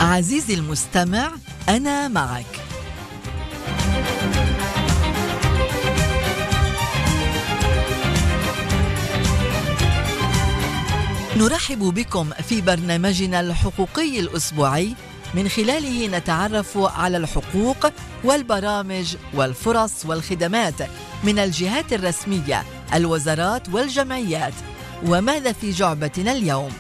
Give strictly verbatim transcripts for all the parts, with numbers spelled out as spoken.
عزيزي المستمع، أنا معك. نرحب بكم في برنامجنا الحقوقي الأسبوعي، من خلاله نتعرف على الحقوق والبرامج والفرص والخدمات من الجهات الرسمية، الوزارات والجمعيات. وماذا في جعبتنا اليوم؟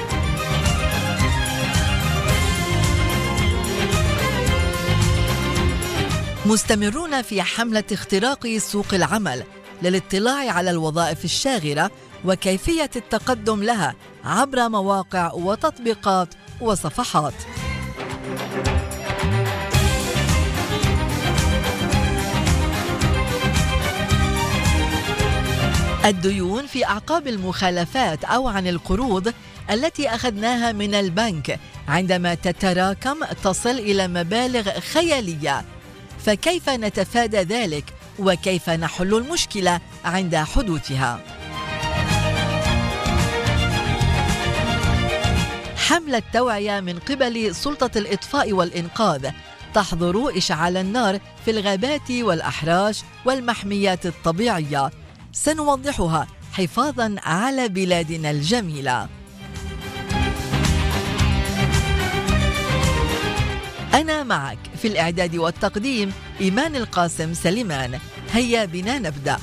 مستمرون في حملة اختراق سوق العمل للاطلاع على الوظائف الشاغرة وكيفية التقدم لها عبر مواقع وتطبيقات وصفحات. الديون في أعقاب المخالفات أو عن القروض التي أخذناها من البنك عندما تتراكم تصل إلى مبالغ خيالية، فكيف نتفادى ذلك وكيف نحل المشكلة عند حدوثها؟ حملة توعية من قبل سلطة الإطفاء والإنقاذ تحظر إشعال النار في الغابات والأحراش والمحميات الطبيعية، سنوضحها حفاظاً على بلادنا الجميلة. أنا معك في الإعداد والتقديم إيمان القاسم سليمان. هيا بنا نبدأ.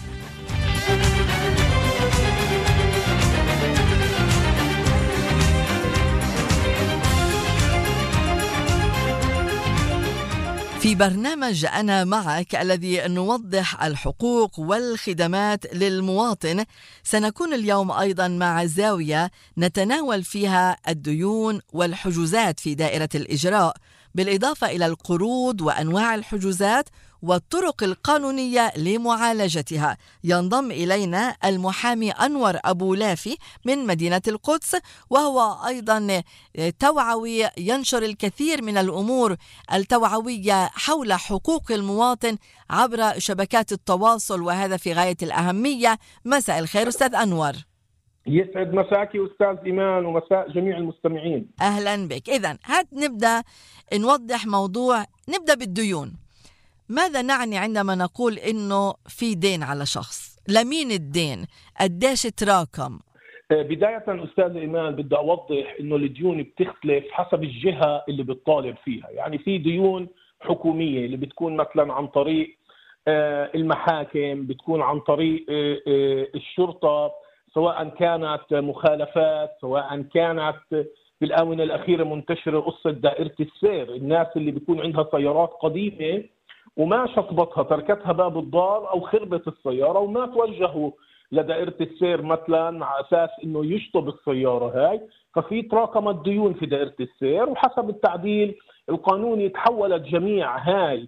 في برنامج أنا معك الذي نوضح الحقوق والخدمات للمواطن، سنكون اليوم أيضا مع زاوية نتناول فيها الديون والحجوزات في دائرة الإجراء، بالإضافة إلى القروض وأنواع الحجوزات والطرق القانونية لمعالجتها. ينضم إلينا المحامي أنور أبو لافي من مدينة القدس، وهو أيضا توعوي ينشر الكثير من الأمور التوعوية حول حقوق المواطن عبر شبكات التواصل، وهذا في غاية الأهمية. مساء الخير أستاذ أنور. يسعد مساكي أستاذ إيمان ومساء جميع المستمعين. أهلا بك. إذن هات نبدأ نوضح موضوع، نبدأ بالديون. ماذا نعني عندما نقول إنه في دين على شخص؟ لمين الدين؟ قديش تراكم؟ بداية أستاذ إيمان بدي أوضح إنه الديون بتختلف حسب الجهة اللي بتطالب فيها. يعني في ديون حكومية اللي بتكون مثلا عن طريق المحاكم، بتكون عن طريق الشرطة، سواء كانت مخالفات، سواء كانت في الآونة الأخيرة منتشرة قصة دائرة السير، الناس اللي بيكون عندها سيارات قديمة وما شطبتها، تركتها باب الدار أو خربت السيارة وما توجهوا لدائرة السير مثلا على أساس إنه يشطب السيارة هاي، ففي تراكمت ديون في دائرة السير، وحسب التعديل القانوني تحولت جميع هاي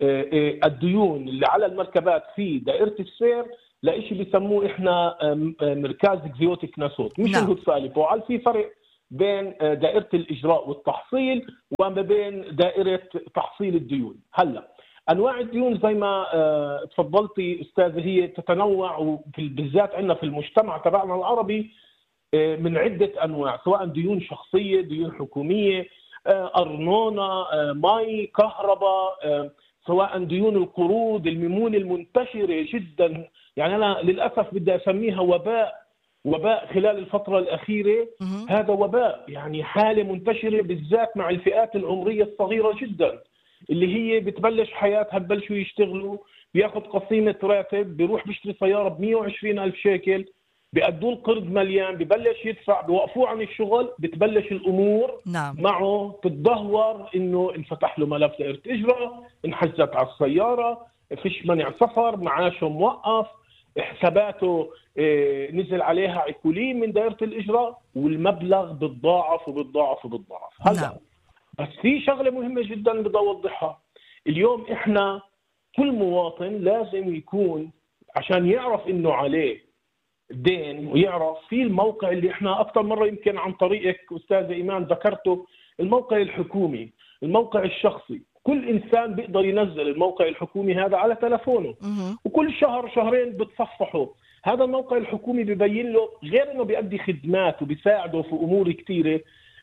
الديون اللي على المركبات في دائرة السير لإشي بيسموه إحنا مركز اكزيوتيك ناسوت، مش الهدفالي فوعل. في فرق بين دائرة الإجراء والتحصيل وما بين دائرة تحصيل الديون. هلا أنواع الديون زي ما تفضلتي أستاذ هي تتنوع، بالذات عندنا في المجتمع تبعنا العربي من عدة أنواع، سواء ديون شخصية، ديون حكومية، أرنونة، مي، كهرباء، سواء ديون القروض، الميمون المنتشرة جدا. يعني أنا للأسف بدي أسميها وباء، وباء خلال الفترة الأخيرة. هذا وباء، يعني حالة منتشرة بالذات مع الفئات العمرية الصغيرة جدا، اللي هي بتبلش حياتها، ببلشوا يشتغلوا، بياخد قسيمة راتب، بيروح بيشتري سيارة ب مئة وعشرين ألف شيكل، بيأدوا القرض مليان، ببلش يدفع، بيوقفوه عن الشغل، بتبلش الأمور نعم. معه تتدهور، إنه انفتح له ملف دائرة إجراء، انحجزت على السيارة، فيش منع سفر، معاشه موقف، حساباته نزل عليها عقولين من دائرة الإجراء، والمبلغ بتضاعف وبتضاعف وبتضاعف. هلا بس في شغلة مهمة جدا بدي أوضحها اليوم. إحنا كل مواطن لازم يكون عشان يعرف إنه عليه دين، ويعرف في الموقع اللي إحنا أكثر مرة يمكن عن طريقك أستاذ إيمان ذكرته، الموقع الحكومي، الموقع الشخصي. كل إنسان بيقدر ينزل الموقع الحكومي هذا على تلفونه، وكل شهر شهرين بتصفحه. هذا الموقع الحكومي بيبين له، غير إنه بيأدي خدمات وبيساعده في أمور كثيرة،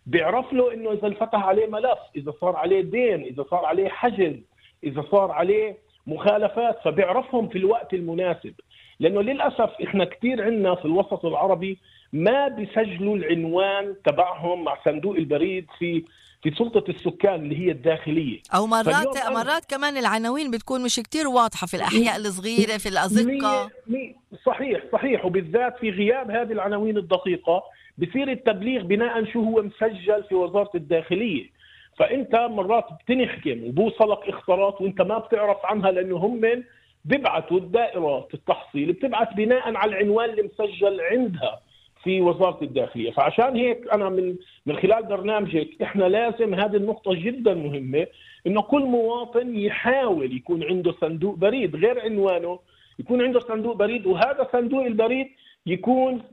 بيعرف له انه اذا انفتح عليه ملف، اذا صار عليه دين، اذا صار عليه حجز، اذا صار عليه مخالفات، فبيعرفهم في الوقت المناسب. لانه للاسف احنا كثير عندنا في الوسط العربي ما بيسجلوا العنوان تبعهم مع صندوق البريد في في سلطة السكان اللي هي الداخلية، او مرات مرات كمان العناوين بتكون مش كتير واضحة في الاحياء الصغيرة في الازقة. صحيح صحيح وبالذات في غياب هذه العناوين الدقيقة بصير التبليغ بناء شو هو مسجل في وزارة الداخلية. فانت مرات بتنحكم وبوصلك اخطارات وانت ما بتعرف عنها، لانه هم بيبعتوا الدائرة التحصيل بتبعت بناء على العنوان اللي مسجل عندها في وزارة الداخلية. فعشان هيك أنا من من خلال برنامجك إحنا لازم هذه النقطة جدا مهمة، إنه كل مواطن يحاول يكون عنده صندوق بريد غير عنوانه، يكون عنده صندوق بريد، وهذا صندوق البريد يكون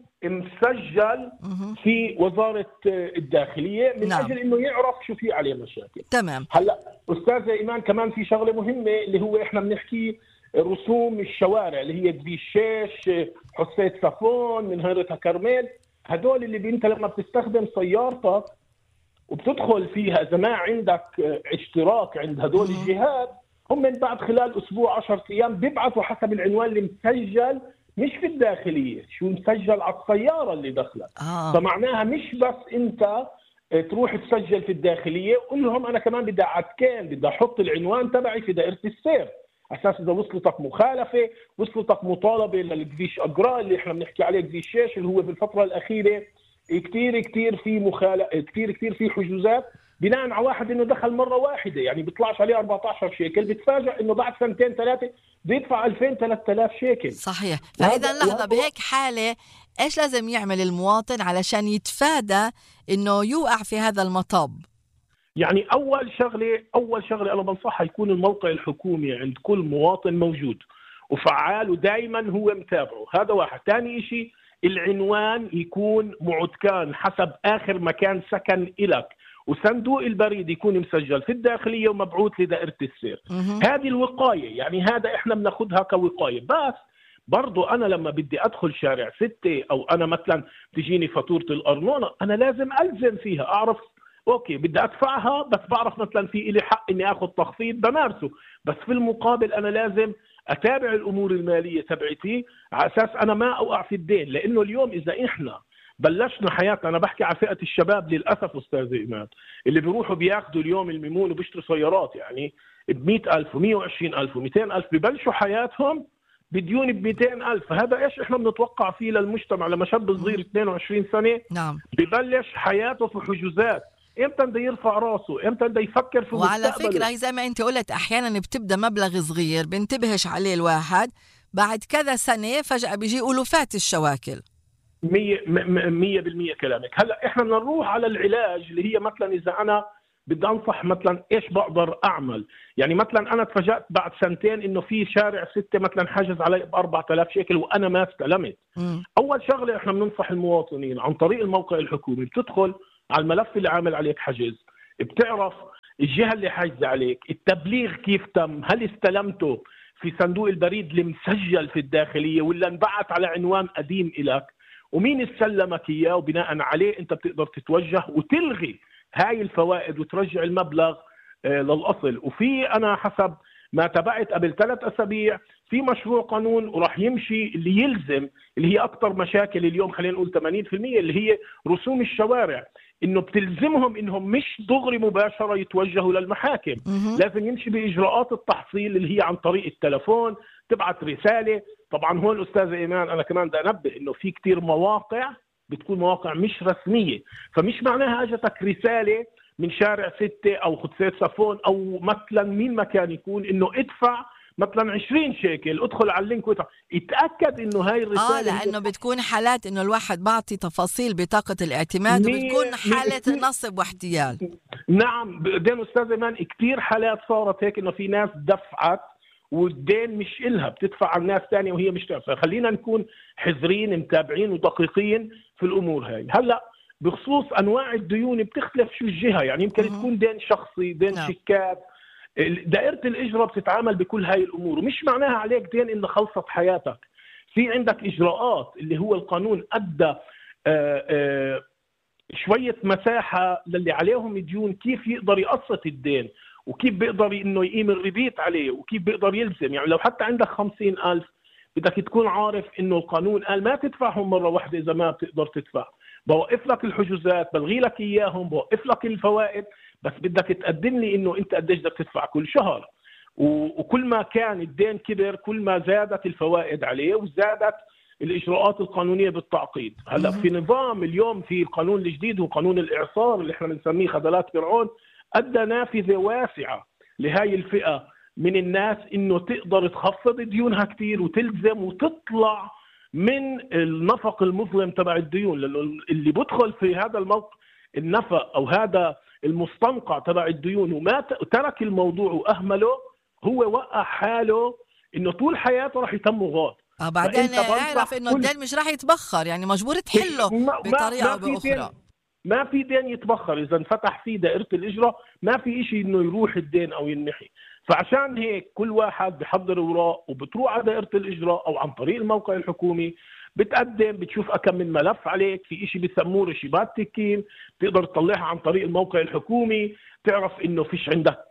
مسجل في وزارة الداخلية من نعم. أجل إنه يعرف شو في عليه مشاكل. تمام. هلا أستاذة إيمان كمان في شغلة مهمة اللي هو إحنا بنحكي رسوم الشوارع اللي هي كبيش شيش، حسيت صفون، من هيرتها كرمال. هدول اللي انت لما بتستخدم سيارتك وبتدخل فيها اذا ما عندك اشتراك عند هدول الجهات، هم من بعد خلال اسبوع عشرة ايام بيبعثوا حسب العنوان اللي مسجل مش في الداخليه، شو مسجل على السياره اللي دخلت. آه. فمعناها مش بس انت تروح تسجل في الداخليه، قول لهم انا كمان بدي عدكان، بدي احط العنوان تبعي في دائره السير، اساس اذا وصلتك مخالفه، وصلتك مطالبه للكفيش اجراء اللي احنا بنحكي عليه كفيش شيش، اللي هو بالفتره الاخيره كثير كثير في مخالف كثير كثير في حجوزات بناء على واحد انه دخل مره واحده، يعني بيطلعش عليه أربعة عشر شيكل، بتفاجئ انه بعد سنتين ثلاثه بيدفع ألفين ثلاثة آلاف شيكل. صحيح. فاذا لحظه، بهيك حاله ايش لازم يعمل المواطن علشان يتفادى انه يوقع في هذا المطب؟ يعني أول شغلة أول شغلة أنا بنصحها يكون الموقع الحكومي عند كل مواطن موجود وفعال ودائما هو متابعه، هذا واحد. ثاني شيء العنوان يكون معتكان حسب آخر مكان سكن إلك، وصندوق البريد يكون مسجل في الداخلية ومبعوث لدائرة السير. هذه الوقاية، يعني هذا إحنا بناخدها كوقاية. بس برضو أنا لما بدي أدخل شارع ستة أو أنا مثلا تجيني فاتورة الأرنونة، أنا لازم ألزم فيها، أعرف اوكي بدي ادفعها، بس بعرف مثلا في لي حق اني اخذ تخفيض بمارسه، بس في المقابل انا لازم اتابع الامور الماليه تبعتي على اساس انا ما اوقع في الدين. لانه اليوم اذا احنا بلشنا حياتنا، انا بحكي على فئه الشباب للاسف استاذ ايمان، اللي بيروحوا بياخذوا اليوم الميمون وبيشتروا سيارات يعني ب مئة ألف ومئة وعشرين ألف ومئتين ألف، ببلشوا حياتهم بديون ب مئتين ألف. هذا ايش احنا بنتوقع فيه للمجتمع لما شاب صغير اثنين وعشرين سنه نعم ببلش حياته في حجوزات؟ امتى بده يرفع راسه؟ امتى بده يفكر في مستقبله؟ وعلى فكره زي ما انت قلت احيانا بتبدا مبلغ صغير بنتبهش عليه الواحد، بعد كذا سنه فجاه بيجي ألوفات الشواكل. مية مية بالمية كلامك. هلا احنا بدنا نروح على العلاج اللي هي مثلا اذا انا بدي انصح مثلا ايش بقدر اعمل. يعني مثلا انا تفاجأت بعد سنتين انه في شارع ستة مثلا حجز علي ب أربعة آلاف شيكل وانا ما استلمت. م. اول شغله احنا بننصح المواطنين عن طريق الموقع الحكومي، بتدخل على الملف اللي عامل عليك حجز، بتعرف الجهة اللي حاجزة عليك، التبليغ كيف تم، هل استلمته في صندوق البريد اللي مسجل في الداخلية ولا انبعت على عنوان قديم إلك، ومين استلمك إياه، وبناء عليه أنت بتقدر تتوجه وتلغي هاي الفوائد وترجع المبلغ آه للأصل. وفي أنا حسب ما تابعت قبل ثلاث أسابيع في مشروع قانون وراح يمشي اللي يلزم اللي هي أكثر مشاكل اليوم، خلينا نقول ثمانين بالمئة، اللي هي رسوم الشوارع، إنه بتلزمهم إنهم مش دغري مباشرة يتوجهوا للمحاكم، لازم يمشي بإجراءات التحصيل اللي هي عن طريق التلفون، تبعت رسالة. طبعا هون أستاذ إيمان أنا كمان بدي أنبه إنه في كتير مواقع بتكون مواقع مش رسمية، فمش معناها أجتك رسالة من شارع ستة أو خدسيت صفون أو مثلا مين ما كان يكون إنه ادفع مثلا عشرين شيكل، ادخل على اللينك وتع... اتأكد إنه هاي الرسالة آه لأنه بتكون حالات إنه الواحد بعطي تفاصيل بطاقة الاعتماد وبتكون حالة نصب واحتيال. نعم بعدين أستاذ إيمان كتير حالات صارت هيك إنه في ناس دفعت والدين مش إلها، بتدفع على الناس تانية وهي مش تعرف. خلينا نكون حذرين متابعين ودقيقين في الأمور هاي. هلأ بخصوص أنواع الديون بتختلف شو الجهة، يعني يمكن م- تكون دين شخصي، دين نعم. شيكات، دائرة الإجراء بتتعامل بكل هاي الأمور، ومش معناها عليك دين إن خلصت حياتك. في عندك إجراءات اللي هو القانون أدى آآ آآ شوية مساحة للي عليهم ديون، كيف يقدر يقسط الدين وكيف بيقدر إنه يقيم الربيت عليه وكيف بيقدر يلزم. يعني لو حتى عندك خمسين ألف بدك تكون عارف إنه القانون قال ما تدفعهم مرة واحدة إذا ما بتقدر تدفع، بوقف لك الحجوزات، بلغي لك إياهم، بوقف لك الفوائد، بس بدك تقدم لي إنه أنت قديش بدك تدفع كل شهر. وكل ما كان الدين كبر كل ما زادت الفوائد عليه وزادت الإجراءات القانونية بالتعقيد. هلا في نظام اليوم في القانون الجديد وقانون الإعصار اللي احنا بنسميه خذلات فرعون، أدى نافذة واسعة لهاي الفئة من الناس إنه تقدر تخفض ديونها كتير وتلزم وتطلع من النفق المظلم تبع الديون. لأنه اللي بدخل في هذا الموقع النفق أو هذا المستنقع تبع الديون وما ترك الموضوع وأهمله، هو وقع حاله إنه طول حياته راح يتم غاض. اه بعدين يعرف انه الدين مش راح يتبخر، يعني مجبور تحله بطريقه او باخرى. ما في دين يتبخر، اذا انفتح فيه دائره الاجراء ما في شيء انه يروح الدين او ينمحي. فعشان هيك كل واحد بحضر اوراق وبتروح على دائره الاجراء او عن طريق الموقع الحكومي، بتقدم بتشوف كم من ملف عليك، في شيء بيسموه رشيبات تكين بتقدر تطلعها عن طريق الموقع الحكومي، تعرف انه فيش عندك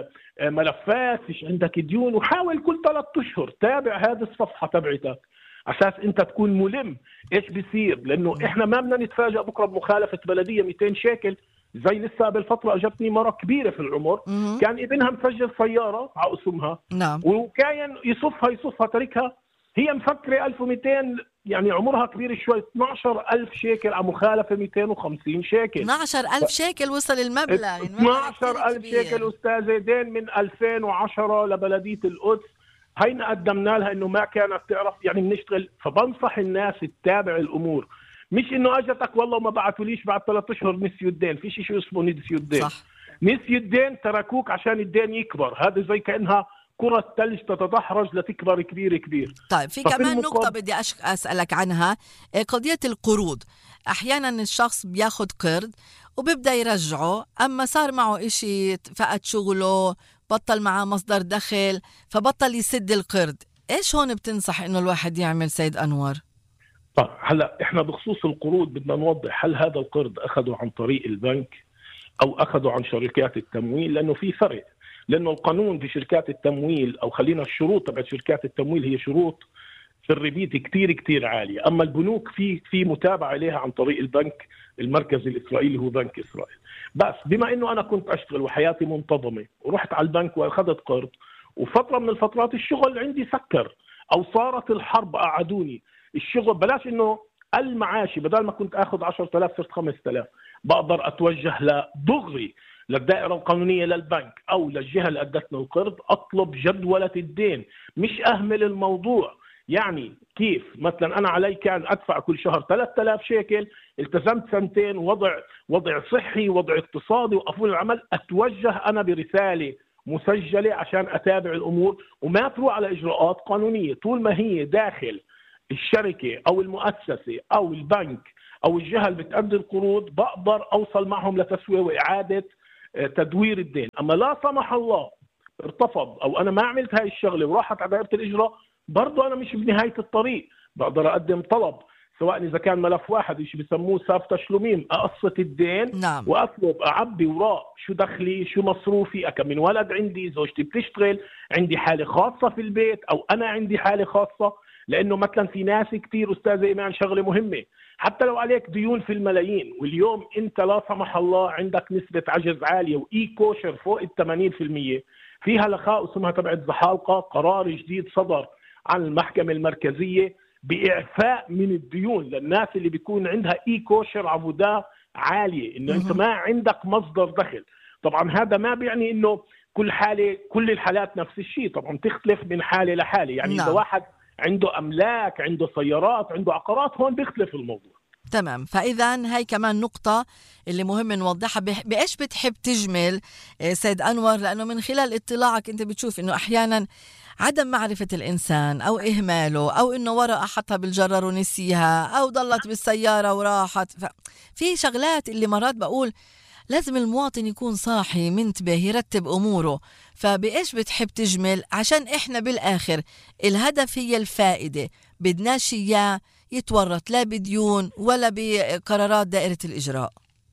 ملفات، فيش عندك ديون، وحاول كل ثلاث اشهر تابع هذه الصفحه تبعتك اساس انت تكون ملم ايش بيصير. لانه احنا ما بدنا نتفاجئ بكره بمخالفه بلديه مئتين شيكل. زي لسه بالفتره اجتني مره كبيره في العمر مم. كان ابنها مسجل سياره على اسمها، نعم، وكان يصفها يصفها تركها، هي مفكره ألف ومئتين، يعني عمرها كبير شوي، اثني عشر ألف شيكل على مخالفه مئتين وخمسين شيكل. اثني عشر ألف شيكل وصل المبلغ، اثني عشر ألف شيكل استاذه، دين من ألفين وعشرة لبلديه القدس. هينا قدمنا لها انه ما كانت تعرف يعني بنشتغل. فبنصح الناس تتابع الامور، مش انه اجتك والله وما بعثوليش بعد ثلاث اشهر نسيوا الدين. في شيء اسمه نسيوا الدين، صح. نسيوا الدين تركوك عشان الدين يكبر. هذا زي كانها كرة ثلج تتدحرج لتكبر كبير كبير. طيب في كمان نقطة بدي أسألك عنها، قضية القروض. أحيانا الشخص بياخد قرض وبيبدأ يرجعه، أما صار معه إشي، فقد شغله، بطل معه مصدر دخل، فبطل يسد القرض. إيش هون بتنصح إنه الواحد يعمل سيد أنور؟ طيب هلا إحنا بخصوص القروض بدنا نوضح، هل هذا القرض أخذه عن طريق البنك أو أخذه عن شركات التمويل؟ لأنه في فرق. لأنه القانون في شركات التمويل، أو خلينا الشروط تبع شركات التمويل، هي شروط في الربيت كتير كتير عالية. أما البنوك في في متابعة عليها عن طريق البنك المركزي الإسرائيلي، هو بنك إسرائيل. بس بما إنه أنا كنت أشتغل وحياتي منتظمة ورحت على البنك وأخذت قرض، وفترة من الفترات الشغل عندي سكر أو صارت الحرب قعدوني الشغل، بلاش إنه المعاشي بدل ما كنت أخذ عشرة آلاف صرت خمسة آلاف، بقدر أتوجه لضغري للدائرة القانونية للبنك أو للجهة اللي أدتنا القرض، أطلب جدولة الدين، مش أهمل الموضوع. يعني كيف مثلا أنا علي كان أدفع كل شهر ثلاثة آلاف شيكل، التزمت سنتين، وضع وضع صحي، وضع اقتصادي، وقفول العمل، أتوجه أنا برسالة مسجلة عشان أتابع الأمور وما تروح على إجراءات قانونية. طول ما هي داخل الشركة أو المؤسسة أو البنك أو الجهة اللي بتأدي القروض، بقدر أوصل معهم لتسوية وإعادة تدوير الدين. أما لا سمح الله ارتفض أو أنا ما عملت هاي الشغلة وراحت على دائرة الإجراء، برضو أنا مش بنهاية الطريق، بقدر أقدم طلب، سواء إذا كان ملف واحد إيش بيسموه ساف تشلوميم، أقسط الدين. نعم. وأطلب أعبي وراء شو دخلي، شو مصروفي، أكم من ولد عندي، زوجتي بتشتغل، عندي حالة خاصة في البيت أو أنا عندي حالة خاصة. لأنه مثلا في ناس كتير أستاذ إيمان، شغلة مهمة، حتى لو عليك ديون في الملايين واليوم أنت لا سمح الله عندك نسبة عجز عالية وإي كوشر فوق الثمانين بالمئة، فيها لخاء اسمها تبعت زحالقة، قرار جديد صدر عن المحكمة المركزية بإعفاء من الديون للناس اللي بيكون عندها إي كوشر عبودة عالية، إنه أنت ما عندك مصدر دخل. طبعا هذا ما بيعني إنه كل حالة كل الحالات نفس الشيء، طبعا تختلف من حالة لحالة. يعني نعم. إذا واحد عنده أملاك، عنده سيارات، عنده عقارات، هون بيختلف الموضوع. تمام. فإذا هاي كمان نقطة اللي مهم نوضحها. بإيش بتحب تجمل سيد أنور؟ لأنه من خلال اطلاعك أنت بتشوف أنه أحيانا عدم معرفة الإنسان أو إهماله أو أنه ورقة حطها بالجرر ونسيها أو ضلت بالسيارة وراحت. في شغلات اللي مرات بقول لازم المواطن يكون صاحي منتبه يرتب أموره. فبإيش بتحب تجمل عشان إحنا بالآخر الهدف هي الفائدة، بدناش إياه يتورط لا بديون ولا بقرارات دائرة الإجراء؟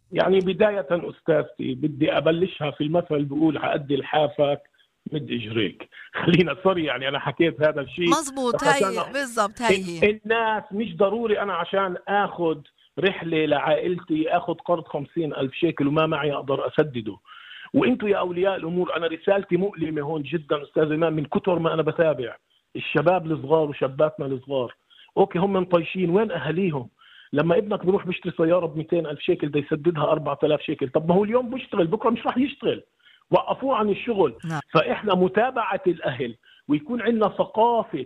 يعني بداية أستاذتي بدي أبلشها في المثل بيقول هأدي لحافك مد إجريك. خلينا سوري، يعني أنا حكيت هذا الشيء مزبوط، هاي بالضبط هاي هي. الناس مش ضروري أنا عشان أخذ رحلة لعائلتي أخذ قرض خمسين ألف شيكل وما معي أقدر أسدده. وإنتوا يا أولياء الأمور أنا رسالتي مؤلمة هون جدا أستاذ إمام، من كتر ما أنا بتابع الشباب الصغار وشاباتنا الصغار، أوكي هم مطيشين، وين أهليهم؟ لما ابنك بيروح بيشتري سيارة ب مئتين ألف شيكل ده يسددها أربعة آلاف شيكل، طب ما هو اليوم بيشتغل بكرة مش راح يشتغل، وقفوه عن الشغل. نعم. فإحنا متابعة الأهل ويكون عندنا ثقافة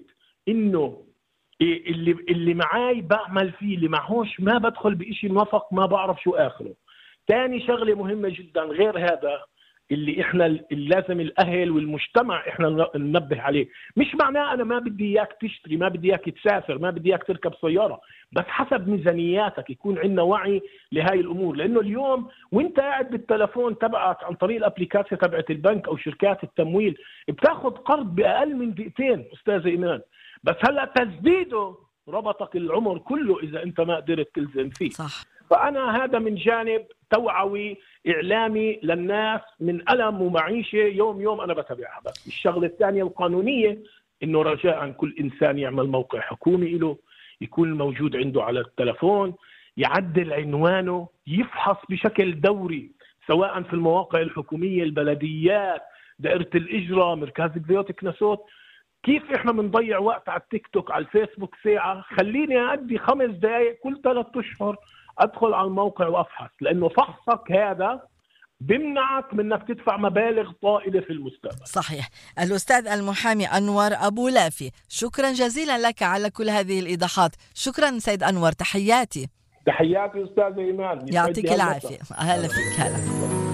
إنه اللي اللي معاي بعمل فيه، اللي معهوش ما بدخل بإشي موافق ما بعرف شو آخره. تاني شغلة مهمة جدا غير هذا اللي احنا اللي لازم الاهل والمجتمع احنا ننبه عليه، مش معناه انا ما بدي اياك تشتري، ما بدي اياك تسافر، ما بدي اياك تركب سياره، بس حسب ميزانياتك يكون عندنا وعي لهاي الامور. لانه اليوم وانت قاعد بالتلفون تبعك عن طريق الابليكاسيون تبعت البنك او شركات التمويل بتاخذ قرض باقل من دقيقتين استاذ ايمان، بس هلا تسديده ربطك العمر كله اذا انت ما قدرت تلزم فيه. صح. فانا هذا من جانب توعوي إعلامي للناس من ألم ومعيشة يوم يوم أنا بتابعها. بس الشغلة الثانية القانونية إنه رجاء كل إنسان يعمل موقع حكومي له، يكون موجود عنده على التلفون، يعدل عنوانه، يفحص بشكل دوري سواء في المواقع الحكومية، البلديات، دائرة الإجرة، مركز بيوتك نسوت. كيف إحنا بنضيع وقت على التيك توك على الفيسبوك ساعة، خليني أدي خمس دقائق كل ثلاثة أشهر أدخل على الموقع وأفحص، لأنه فحصك هذا بمنعك من أنك تدفع مبالغ طائلة في المستقبل. صحيح. الأستاذ المحامي أنور أبو لافي، شكرا جزيلا لك على كل هذه الإيضاحات. شكرا سيد أنور، تحياتي. تحياتي أستاذ إيمان، يعطيك العافية. أهلا فيك. هلا.